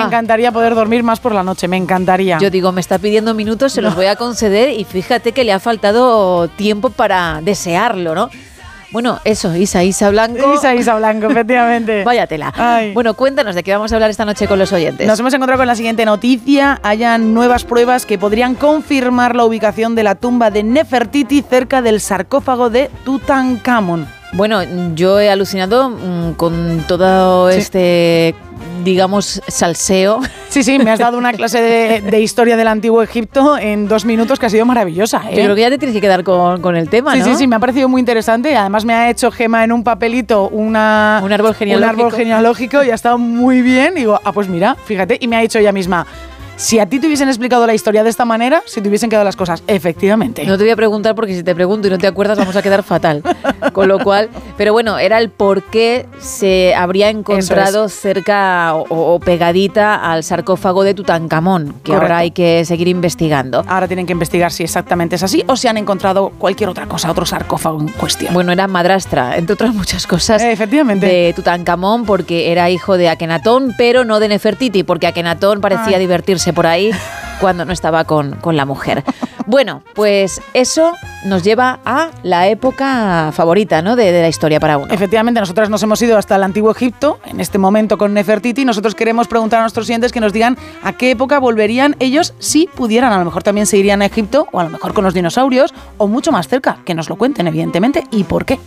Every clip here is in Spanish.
encantaría poder dormir más por la noche, me encantaría. Yo digo, me está pidiendo minutos, se los voy a conceder y fíjate que le ha faltado tiempo para desearlo, ¿no? Bueno, eso, Isa Blanco. Isa Blanco, efectivamente. Váyatela. Ay. Bueno, cuéntanos de qué vamos a hablar esta noche con los oyentes. Nos hemos encontrado con la siguiente noticia. Hayan nuevas pruebas que podrían confirmar la ubicación de la tumba de Nefertiti cerca del sarcófago de Tutankamón. Bueno, yo he alucinado con todo este, digamos, salseo. Sí, me has dado una clase de historia del Antiguo Egipto en 2 minutos que ha sido maravillosa, ¿eh? Yo creo que ya te tienes que quedar con el tema, ¿no? Sí, me ha parecido muy interesante. Además me ha hecho Gema en un papelito un árbol genealógico y ha estado muy bien. Y digo, pues mira, fíjate. Y me ha dicho ella misma, si a ti te hubiesen explicado la historia de esta manera, si te hubiesen quedado las cosas, efectivamente. No te voy a preguntar porque si te pregunto y no te acuerdas vamos a quedar fatal. Con lo cual, pero bueno, era el por qué se habría encontrado cerca o pegadita al sarcófago de Tutankamón, que ahora hay que seguir investigando. Ahora tienen que investigar si exactamente es así o si han encontrado cualquier otra cosa, otro sarcófago en cuestión. Bueno, era madrastra, entre otras muchas cosas, efectivamente, de Tutankamón, porque era hijo de Akenatón, pero no de Nefertiti, porque Akenatón parecía divertirse por ahí cuando no estaba con la mujer. Bueno, pues eso nos lleva a la época favorita, ¿no?, de la historia para uno. Efectivamente, nosotras nos hemos ido hasta el Antiguo Egipto, en este momento con Nefertiti. Nosotros queremos preguntar a nuestros oyentes que nos digan a qué época volverían ellos si pudieran. A lo mejor también se irían a Egipto, o a lo mejor con los dinosaurios, o mucho más cerca. Que nos lo cuenten, evidentemente, y por qué.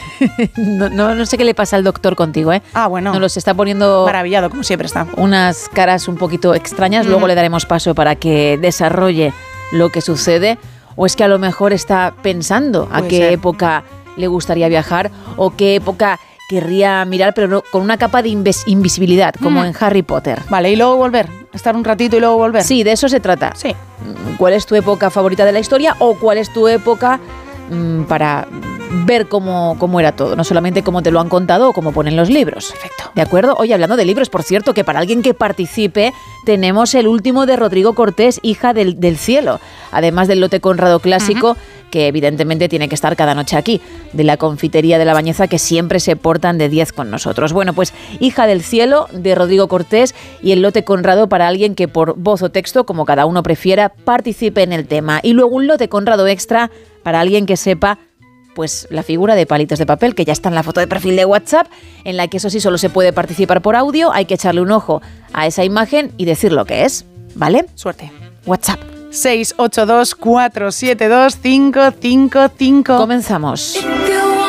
No sé qué le pasa al doctor contigo, ¿eh? Bueno. Nos los está poniendo... maravillado, como siempre está. Unas caras un poquito extrañas. Luego le daremos paso para que desarrolle lo que sucede. O es que a lo mejor está pensando a qué época le gustaría viajar o qué época querría mirar, pero no, con una capa de invisibilidad, como en Harry Potter. Vale, y luego volver, estar un ratito y luego volver. Sí, de eso se trata. Sí. ¿Cuál es tu época favorita de la historia o cuál es tu época para ver cómo era todo? No solamente cómo te lo han contado o cómo ponen los libros. Perfecto. ¿De acuerdo? Oye, hablando de libros, por cierto, que para alguien que participe tenemos el último de Rodrigo Cortés, Hija del cielo. Además del lote Conrado clásico, que evidentemente tiene que estar cada noche aquí, de la confitería de La Bañeza, que siempre se portan de 10 con nosotros. Bueno, pues Hija del cielo, de Rodrigo Cortés, y el lote Conrado para alguien que por voz o texto, como cada uno prefiera, participe en el tema. Y luego un lote Conrado extra para alguien que sepa pues la figura de Palitos de Papel, que ya está en la foto de perfil de WhatsApp, en la que eso sí solo se puede participar por audio. Hay que echarle un ojo a esa imagen y decir lo que es, ¿vale? Suerte. WhatsApp 682 472 555. Comenzamos.